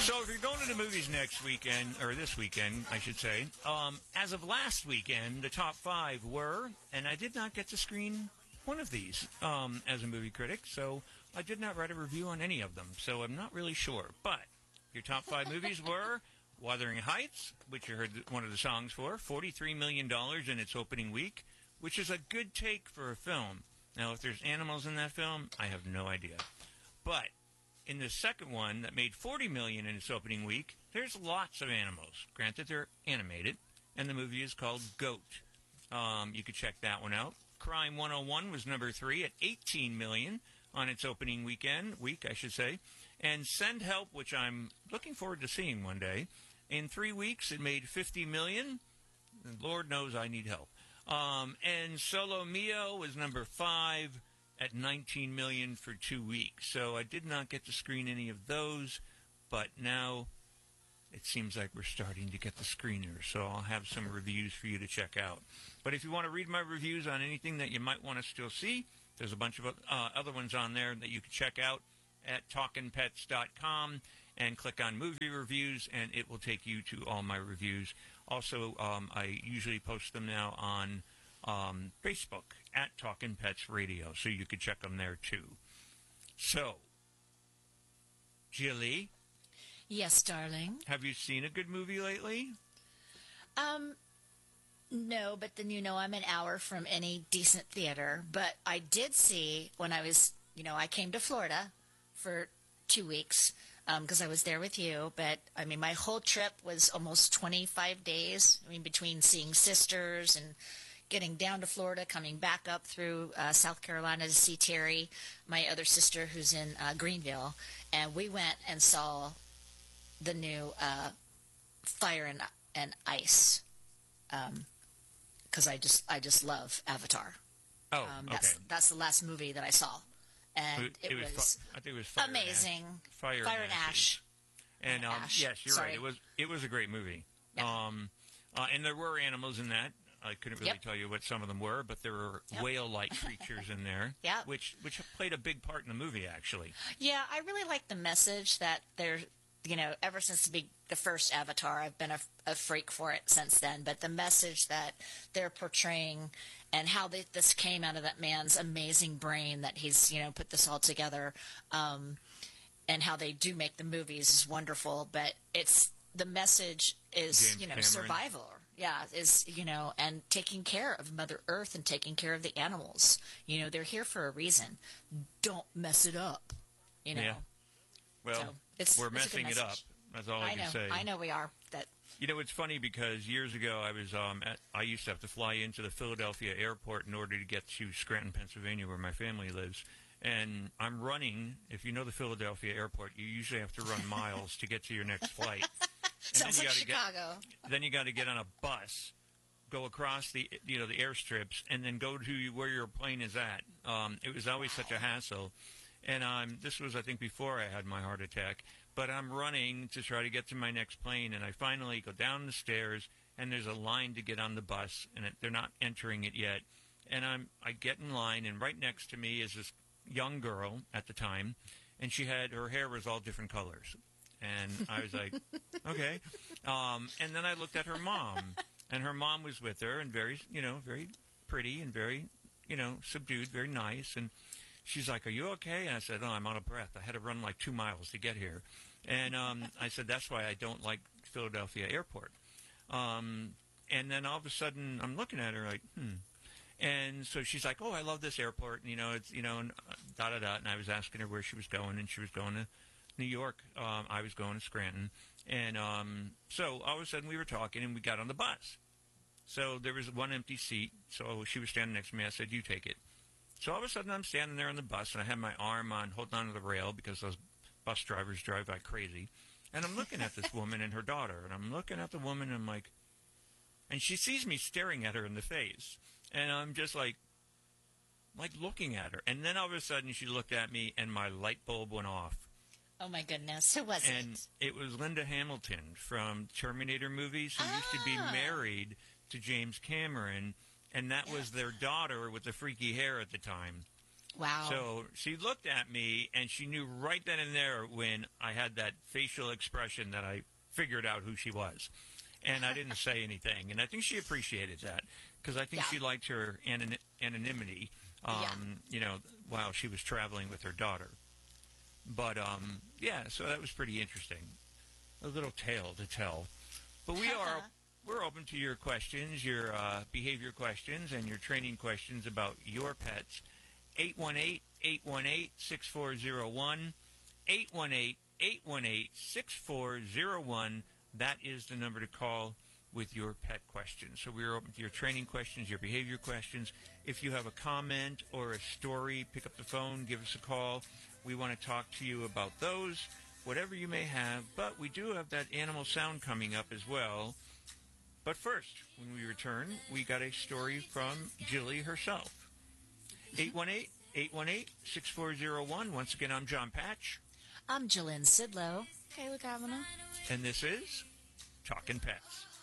So if you're going to the movies next weekend, or this weekend, I should say, as of last weekend, the top 5 were, and I did not get to screen one of these as a movie critic, so I did not write a review on any of them, so I'm not really sure. But your top 5 movies were Wuthering Heights, which you heard one of the songs for, $43 million in its opening week, which is a good take for a film. Now, if there's animals in that film, I have no idea. But in the second one that made $40 million in its opening week, there's lots of animals. Granted, they're animated, and the movie is called Goat. You could check that one out. Crime 101 was number 3 at $18 million on its opening week, I should say. And Send Help, which I'm looking forward to seeing one day. In 3 weeks, it made $50 million. And Lord knows I need help. And Solo Mio was number 5 at $19 million for 2 weeks. So I did not get to screen any of those, but now it seems like we're starting to get the screeners, so I'll have some reviews for you to check out. But if you want to read my reviews on anything that you might want to still see, there's a bunch of other ones on there that you can check out at talkinpets.com and click on movie reviews, and it will take you to all my reviews. Also, I usually post them now on Facebook at Talkin' Pets Radio, so you could check them there too. So, Jilly? Yes, darling? Have you seen a good movie lately? No, but then I'm an hour from any decent theater. But I did see when I was, I came to Florida for 2 weeks because I was there with you. But, my whole trip was almost 25 days. Between seeing sisters and getting down to Florida, coming back up through South Carolina to see Terry, my other sister who's in Greenville. And we went and saw the new Fire and Ice, because I just love Avatar. Oh, okay. That's the last movie that I saw, and it was I think it was Fire amazing. And Fire and Ash. And Ash. Yes, you're Sorry. right. It was a great movie. Yeah. And there were animals in that. I couldn't really tell you what some of them were, but there were whale-like creatures in there, which played a big part in the movie, actually. Yeah, I really like the message that they're. Ever since the first Avatar, I've been a freak for it since then. But the message that they're portraying and how this came out of that man's amazing brain that he's, put this all together, and how they do make the movies is wonderful. But the message is, survival. Yeah, and taking care of Mother Earth and taking care of the animals. They're here for a reason. Don't mess it up, Yeah. Well, we're messing it up. That's all I can say. I know we are. It's funny because years ago I was I used to have to fly into the Philadelphia airport in order to get to Scranton, Pennsylvania, where my family lives. And I'm running. If you know the Philadelphia airport, you usually have to run miles to get to your next flight. Sounds like Chicago. Then you got to get on a bus, go across the the airstrips, and then go to where your plane is at. It was always such a hassle. And this was, I think, before I had my heart attack. But I'm running to try to get to my next plane, and I finally go down the stairs, and there's a line to get on the bus, and they're not entering it yet. And I get in line, and right next to me is this young girl at the time, and her hair was all different colors. And I was like, okay. And then I looked at her mom, and her mom was with her, and very, very pretty and very, subdued, very nice, and she's like, are you okay? And I said, I'm out of breath. I had to run like 2 miles to get here. And I said, that's why I don't like Philadelphia Airport. And then all of a sudden, I'm looking at her like, And so she's like, I love this airport. And, it's, and da-da-da. And I was asking her where she was going, and she was going to New York. I was going to Scranton. And so all of a sudden, we were talking, and we got on the bus. So there was one empty seat. So she was standing next to me. I said, you take it. So all of a sudden, I'm standing there on the bus, and I have my arm holding onto the rail because those bus drivers drive like crazy. And I'm looking at this woman and her daughter, and I'm looking at the woman, and I'm like, and she sees me staring at her in the face, and I'm just like looking at her. And then all of a sudden, she looked at me, and my light bulb went off. Oh, my goodness. Who was it? And it was Linda Hamilton from Terminator movies, who used to be married to James Cameron. And that was their daughter with the freaky hair at the time. Wow. So she looked at me, and she knew right then and there when I had that facial expression that I figured out who she was. And I didn't say anything. And I think she appreciated that because I think Yeah. she liked her anonymity, while she was traveling with her daughter. But, yeah, so that was pretty interesting. A little tale to tell. But we're open to your questions, your behavior questions, and your training questions about your pets. 818-818-6401. 818-818-6401. That is the number to call with your pet questions. So we're open to your training questions, your behavior questions. If you have a comment or a story, pick up the phone, give us a call. We want to talk to you about those, whatever you may have. But we do have that animal sound coming up as well. But first, when we return, we got a story from Jilly herself. 818-818-6401. Once again, I'm John Patch. I'm Jillian Sidlow. Kayla Kavanaugh. And this is Talkin' Pets.